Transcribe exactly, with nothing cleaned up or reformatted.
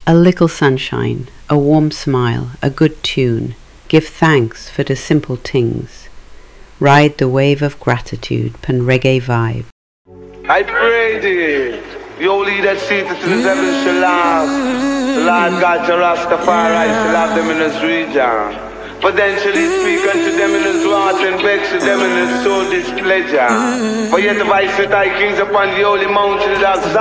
A little sunshine, a warm smile, a good tune. Give thanks for the simple things. Ride the wave of gratitude, pen reggae vibe. I pray thee, the only that seated in the heavens shall laugh. The Lord God to Rastafari shall have them in his region. Potentially speak unto them in his wrath and vex to them in his soul displeasure. For yet have I set thy kings upon the holy mountain of